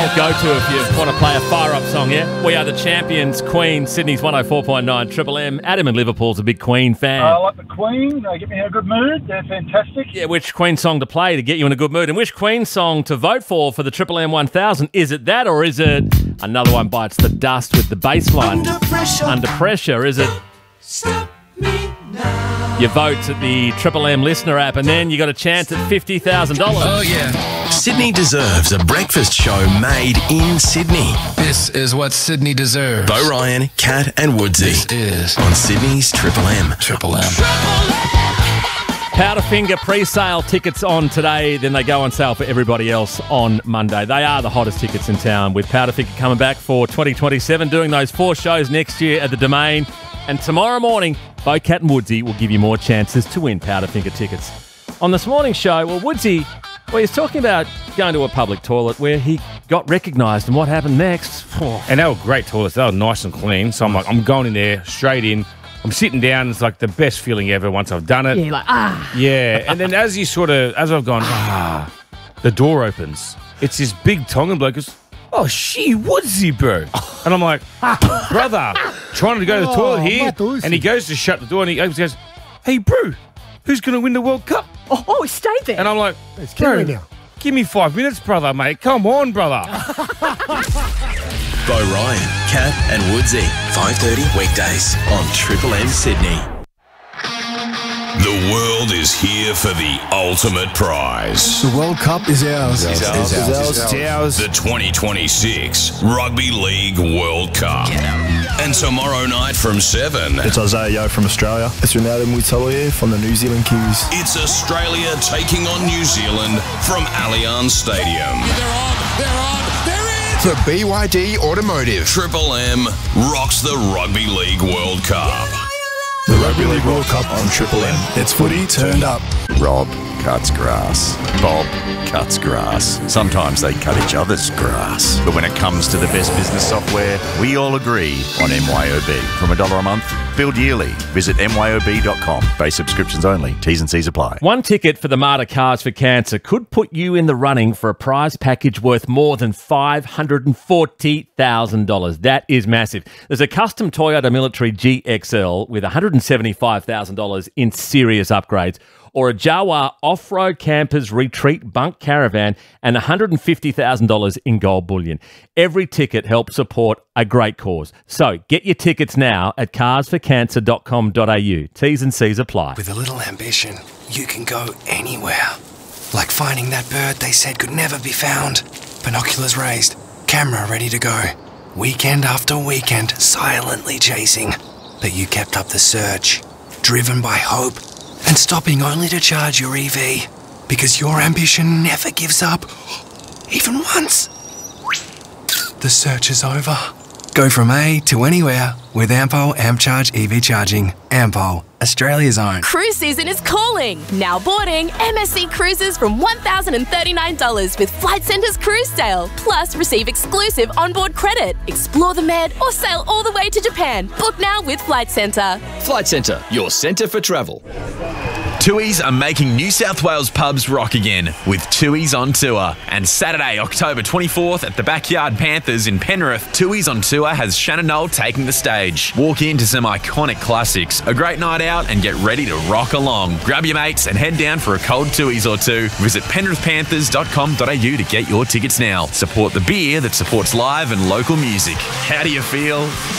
your go-to if you want to play a fire-up song, yeah? We are the champions, Queen, Sydney's 104.9 Triple M. Adam in Liverpool's a big Queen fan. I like the Queen. They get me in a good mood. They're fantastic. Yeah, which Queen song to play to get you in a good mood? And which Queen song to vote for the Triple M 1000? Is it that, or is it another one bites the dust with the bass line? Under pressure, is it? Stop me now. Your votes at the Triple M listener app, and then you got a chance at $50,000. Oh, yeah. Sydney deserves a breakfast show made in Sydney. This is what Sydney deserves. Bo Ryan, Kat and Woodsy. This is on Sydney's Triple M. Triple M. Powderfinger pre-sale tickets on today, then they go on sale for everybody else on Monday. They are the hottest tickets in town, with Powderfinger coming back for 2027, doing those 4 shows next year at the Domain. And tomorrow morning, Bo, Kat and Woodsy will give you more chances to win Powderfinger tickets. On this morning's show, well, Woodsy, he's talking about going to a public toilet where he got recognised and what happened next. And they were great toilets. They were nice and clean. So I'm like, I'm going in there, straight in. I'm sitting down. It's like the best feeling ever once I've done it. Yeah, you're like, Yeah. And then as I've gone, the door opens. It's this big Tongan bloke goes, oh, Woodsy, bro. And I'm like, brother, trying to go to the toilet here. And he goes to shut the door and he opens and goes, hey, bro, who's going to win the World Cup? Oh, he stayed there. And I'm like, It's killing now. give me 5 minutes, brother, mate. Come on, brother. Bo Ryan, Kat and Woodsy. 5:30 weekdays on Triple M Sydney. The world is here for the ultimate prize. The World Cup is ours. It's ours. The 2026 Rugby League World Cup. And tomorrow night from 7, It's Isaiah Yeo from Australia. It's Ronaldo Muitalo here from the New Zealand Kiwis. it's Australia taking on New Zealand from Allianz Stadium. For BYD Automotive. Triple M rocks the Rugby League World Cup. The Rugby League World Cup on Triple M. It's footy turned up. Rob cuts grass. Bob cuts grass. Sometimes they cut each other's grass. But when it comes to the best business software, we all agree on MYOB. From $1 a month, billed yearly. Visit myob.com. Base subscriptions only. T's and C's apply. One ticket for the Mater Cars for Cancer could put you in the running for a prize package worth more than $540,000. That is massive. There's a custom Toyota Military GXL with $175,000 in serious upgrades, or a Jawa Off-Road Campers Retreat Bunk Caravan and $150,000 in gold bullion. Every ticket helps support a great cause. So get your tickets now at carsforcancer.com.au. T's and C's apply. With a little ambition, you can go anywhere. Like finding that bird they said could never be found. Binoculars raised, camera ready to go. Weekend after weekend, silently chasing. But you kept up the search, driven by hope, and stopping only to charge your EV. Because your ambition never gives up, even once. The search is over. Go from A to anywhere with Ampol AmpCharge EV charging. Ampol, Australia's own. Cruise season is calling. Now boarding MSC Cruises from $1,039 with Flight Centre's cruise sale. Plus, receive exclusive onboard credit. Explore the Med or sail all the way to Japan. Book now with Flight Centre. Flight Centre, your centre for travel. Tui's are making New South Wales pubs rock again with Tui's on Tour. And Saturday, October 24th at the Backyard Panthers in Penrith, Tui's on Tour has Shannon Knoll taking the stage. Walk into some iconic classics, a great night out, and get ready to rock along. Grab your mates and head down for a cold Tui's or two. Visit penrithpanthers.com.au to get your tickets now. Support the beer that supports live and local music. How do you feel?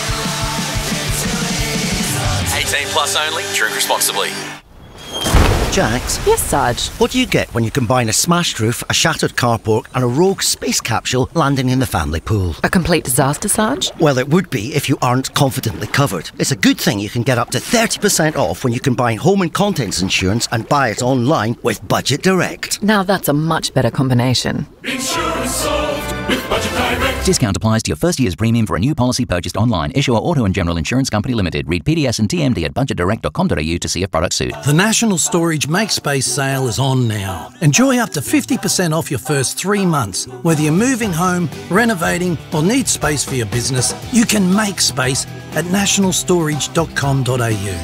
18 plus only. Drink responsibly. Jax? Yes, Sarge. What do you get when you combine a smashed roof, a shattered carport and a rogue space capsule landing in the family pool? A complete disaster, Sarge? Well, it would be if you aren't confidently covered. It's a good thing you can get up to 30% off when you combine home and contents insurance and buy it online with Budget Direct. Now that's a much better combination. Insurance solved with Budget Direct. Discount applies to your first year's premium for a new policy purchased online. Issuer Auto and General Insurance Company Limited. Read PDS and TMD at budgetdirect.com.au to see if products suit. The National Storage Make Space sale is on now. Enjoy up to 50% off your first 3 months. Whether you're moving home, renovating or need space for your business, you can make space at nationalstorage.com.au.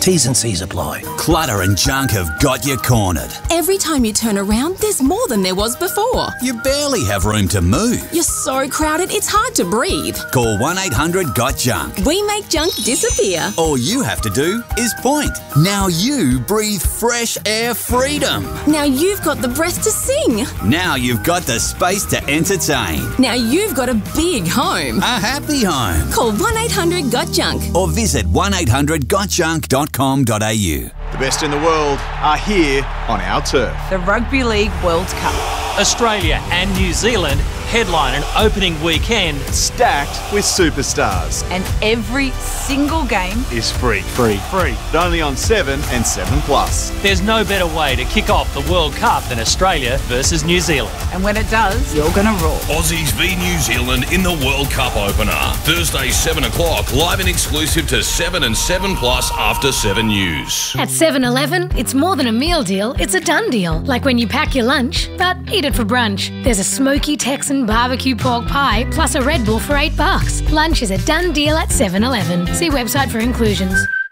T's and C's apply. Clutter and junk have got you cornered. Every time you turn around, there's more than there was before. You barely have room to move. You're so crowded, it's hard to breathe. Call 1-800-GOT-JUNK. We make junk disappear. All you have to do is point. Now you breathe fresh air freedom. Now you've got the breath to sing. Now you've got the space to entertain. Now you've got a big home. A happy home. Call 1-800-GOT-JUNK. Or visit 1800gotjunk.com.au. The best in the world are here on our turf. The Rugby League World Cup. Australia and New Zealand headline an opening weekend stacked with superstars. And every single game is free. Free. But only on 7 and 7 Plus. There's no better way to kick off the World Cup than Australia versus New Zealand. And when it does, you're going to roar. Aussies v New Zealand in the World Cup opener. Thursday 7 o'clock, live and exclusive to 7 and 7 Plus after 7 News. At 7-Eleven, it's more than a meal deal, it's a done deal. Like when you pack your lunch, but eat it for brunch. There's a smoky Texan barbecue pork pie plus a Red Bull for $8. Lunch is a done deal at 7-Eleven. See website for inclusions.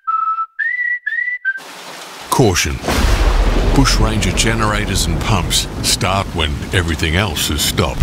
Caution. Bushranger generators and pumps start when everything else has stopped.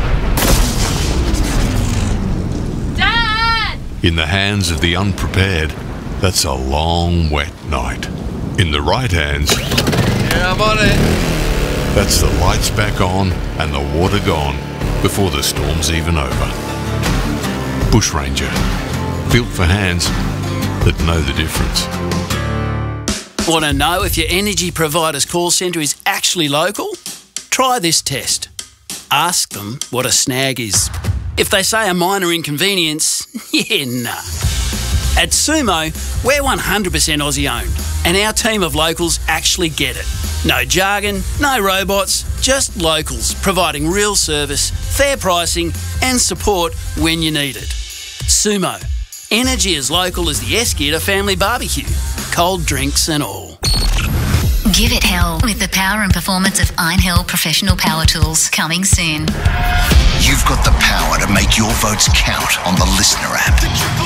Dad! In the hands of the unprepared, that's a long, wet night. In the right hands... Yeah, I'm on it. That's the lights back on and the water gone before the storm's even over. Bushranger. Built for hands that know the difference. Want to know if your energy provider's call centre is actually local? Try this test. Ask them what a snag is. If they say a minor inconvenience, yeah, nah. At Sumo, we're 100% Aussie owned, and our team of locals actually get it. No jargon, no robots, just locals providing real service, fair pricing and support when you need it. Sumo. Energy as local as the Eskita family barbecue. Cold drinks and all. Give it hell with the power and performance of Einhell Professional Power Tools. Coming soon. You've got the power to make your votes count on the Listener app.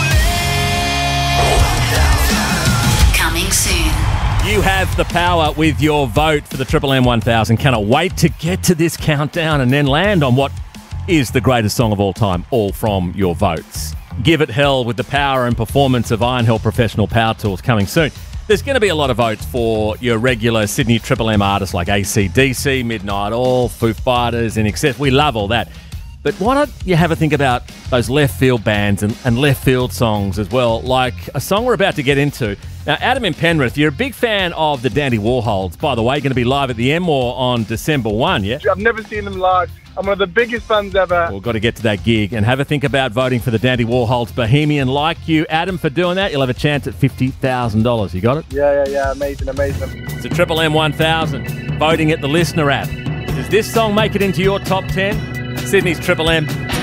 Coming soon. You have the power with your vote for the Triple M 1000. Cannot wait to get to this countdown and then land on what is the greatest song of all time, all from your votes. Give it hell with the power and performance of Einhell Professional Power Tools coming soon. There's going to be a lot of votes for your regular Sydney Triple M artists like AC/DC, Midnight Oil, Foo Fighters, INXS. We love all that. But why don't you have a think about those left field bands and left field songs as well, like a song we're about to get into. Now, Adam in Penrith, you're a big fan of the Dandy Warhols. By the way, going to be live at the Enmore on December 1, yeah? I've never seen them live. I'm one of the biggest fans ever. We've got to get to that gig and have a think about voting for the Dandy Warhols Bohemian. Like you, Adam, for doing that, you'll have a chance at $50,000. You got it? Yeah. Amazing. It's a Triple M 1000. Voting at the Listener app. Does this song make it into your top 10? Sydney's Triple M.